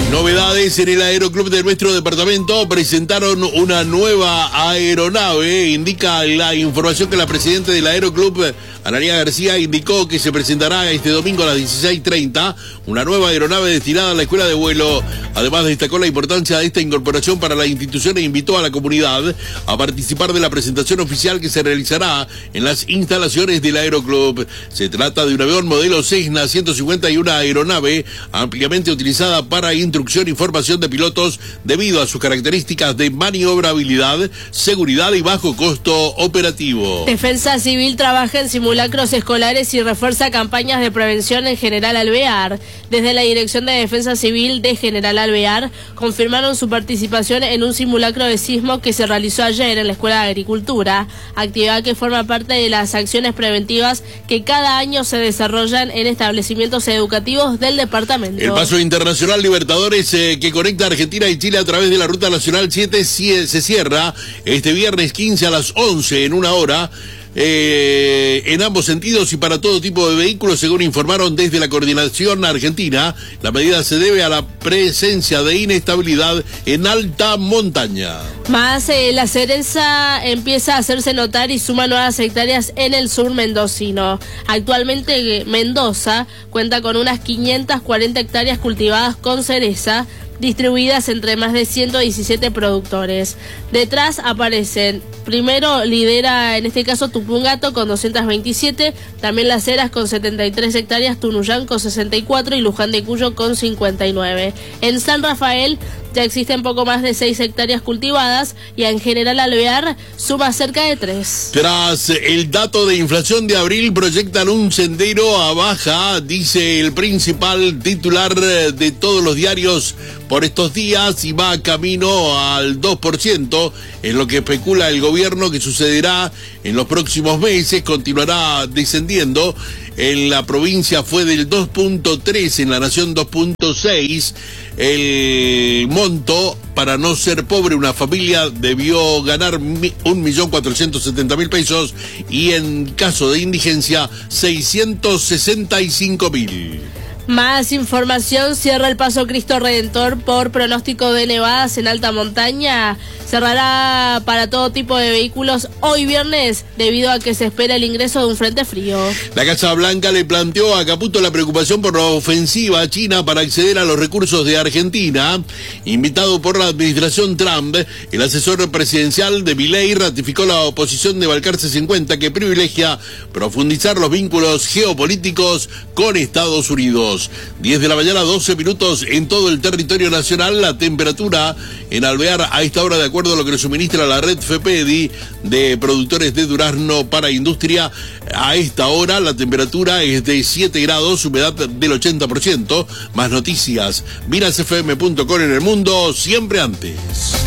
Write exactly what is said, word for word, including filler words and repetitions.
Novedades en el Aeroclub de nuestro departamento. Presentaron una nueva aeronave. Indica la información que la presidenta del Aeroclub, Analía García, indicó que se presentará este domingo a las dieciséis treinta una nueva aeronave destinada a la escuela de vuelo. Además, destacó la importancia de esta incorporación para la institución e invitó a la comunidad a participar de la presentación oficial que se realizará en las instalaciones del Aeroclub. Se trata de un avión modelo Cessna ciento cincuenta y una aeronave ampliamente utilizada para instrucción y formación de pilotos debido a sus características de maniobrabilidad, seguridad y bajo costo operativo. Defensa Civil trabaja en simulacros escolares y refuerza campañas de prevención en General Alvear. Desde la Dirección de Defensa Civil de General Alvear confirmaron su participación en un simulacro de sismo que se realizó ayer en la Escuela de Agricultura, actividad que forma parte de las acciones preventivas que cada año se desarrollan en establecimientos educativos del departamento. El paso internacional Libertadores eh, que conecta Argentina y Chile a través de la Ruta Nacional siete se cierra este viernes quince a las once en una hora. Eh, en ambos sentidos y para todo tipo de vehículos, según informaron desde la Coordinación Argentina. La medida se debe a la presencia de inestabilidad en alta montaña. Más, eh, la cereza empieza a hacerse notar y suma nuevas hectáreas en el sur mendocino. Actualmente Mendoza cuenta con unas quinientas cuarenta hectáreas cultivadas con cereza, distribuidas entre más de ciento diecisiete productores. Detrás aparecen, primero lidera en este caso Tupungato con doscientas veintisiete, también Las Heras con setenta y tres hectáreas, Tunuyán con sesenta y cuatro y Luján de Cuyo con cincuenta y nueve. En San Rafael ya existen poco más de seis hectáreas cultivadas y en General Alvear suma cerca de tres. Tras el dato de inflación de abril, proyectan un sendero a baja, dice el principal titular de todos los diarios por estos días, y va camino al dos por ciento, en lo que especula el gobierno que sucederá en los próximos meses. Continuará descendiendo. En la provincia fue del dos punto tres, en la nación dos punto seis. El monto, para no ser pobre, una familia debió ganar un millón cuatrocientos setenta mil pesos y en caso de indigencia seiscientos sesenta y cinco mil. Más información, cierra el Paso Cristo Redentor por pronóstico de nevadas en alta montaña. Cerrará para todo tipo de vehículos hoy viernes debido a que se espera el ingreso de un frente frío. La Casa Blanca le planteó a Caputo la preocupación por la ofensiva china para acceder a los recursos de Argentina. Invitado por la administración Trump, el asesor presidencial de Milei ratificó la oposición de Balcarce cincuenta que privilegia profundizar los vínculos geopolíticos con Estados Unidos. diez de la mañana, doce minutos en todo el territorio nacional. La temperatura en Alvear a esta hora, de acuerdo a lo que le suministra la red FEPEDI de productores de durazno para industria, a esta hora la temperatura es de siete grados, humedad del ochenta por ciento. Más noticias, miras f m punto com. En el mundo, siempre antes.